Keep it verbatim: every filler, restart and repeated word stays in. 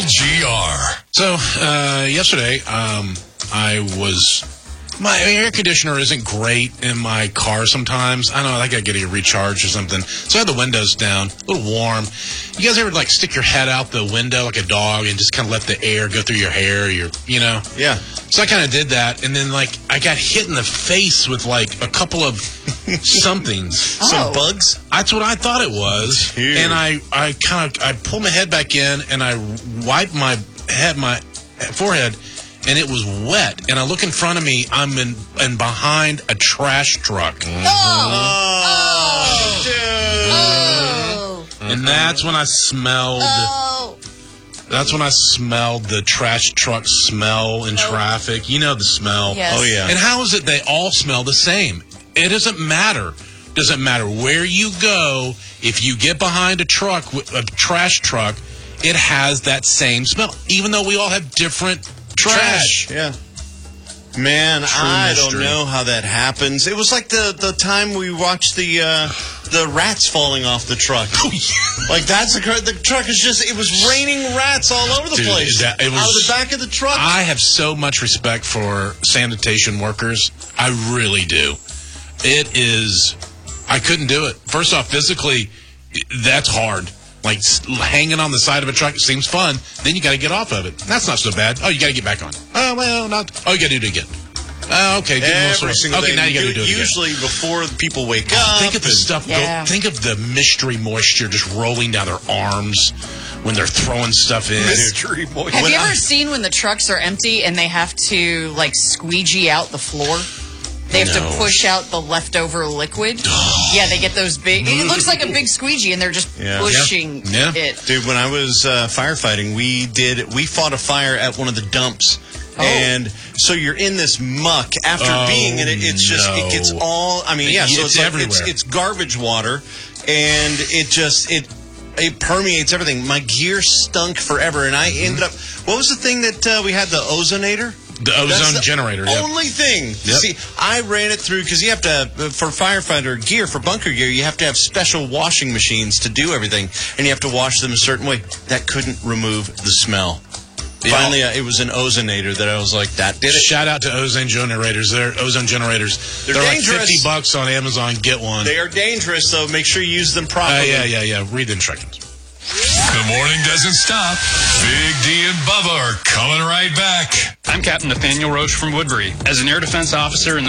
G R. So, uh, yesterday, um, I was... My air conditioner isn't great in my car sometimes. I don't know, I got to get a recharge or something. So I had the windows down, a little warm. You guys ever, like, stick your head out the window like a dog and just kind of let the air go through your hair, your, you know? Yeah. So I kind of did that, and then, like, I got hit in the face with, like, a couple of somethings. Oh. Some bugs? That's what I thought it was. Here. And I, I kind of, I pulled my head back in, and I wiped my head, my forehead, and it was wet. And I look in front of me, I'm in, and behind a trash truck. Mm-hmm. Oh, Oh. dude. And that's when I smelled... Oh. That's when I smelled the trash truck smell in traffic. You know the smell. Yes. Oh, yeah. And how is it they all smell the same? It doesn't matter. Doesn't matter where you go. If you get behind a truck, a trash truck, it has that same smell. Even though we all have different trash. Yeah. Man, True I mystery. don't know how that happens. It was like the, the time we watched the uh, the rats falling off the truck. Like, that's the, the truck is just, it was raining rats all over the Dude, place. that- it was- out of the back of the truck. I have so much respect for sanitation workers. I really do. It is, I couldn't do it. First off, physically, that's hard. Like, s- hanging on the side of a truck seems fun. Then you got to get off of it. That's not so bad. Oh, you got to get back on. Oh, well, not. Oh, you got to do it again. Oh, okay. Give me more Every sort of- single okay, day. now you got to Do do it again. Usually before people wake up. Think of the and- stuff. Yeah. Go, think of the mystery moisture just rolling down their arms when they're throwing stuff in. Mystery boy. Have When you I- ever seen when the trucks are empty and they have to, like, squeegee out the floor? They have No. to push out the leftover liquid. Yeah, they get those big... It looks like a big squeegee, and they're just Yeah. pushing Yeah. Yeah. it. Dude, when I was uh, firefighting, we did we fought a fire at one of the dumps. Oh. And so you're in this muck after Oh, being in it. It's just no. it gets all. I mean, yeah. So It's it's, like, everywhere. it's it's garbage water, and it just it it permeates everything. My gear stunk forever, and I Mm-hmm. ended up. What was the thing that uh, we had? The ozonator. The ozone That's the generator. Yep. Only thing. Yep. See, I ran it through because you have to, for firefighter gear, for bunker gear, you have to have special washing machines to do everything, and you have to wash them a certain way. That couldn't remove the smell. Yeah. Finally, uh, it was an ozonator that I was like, that did it. Shout out to ozone generators. They're ozone generators. They're like dangerous. fifty bucks on Amazon. Get one. They are dangerous, so make sure you use them Uh, properly. yeah, yeah, yeah. Read the instructions. The morning doesn't stop. Big D and Bubba are coming right back. I'm Captain Nathaniel Roche from Woodbury. As an air defense officer in the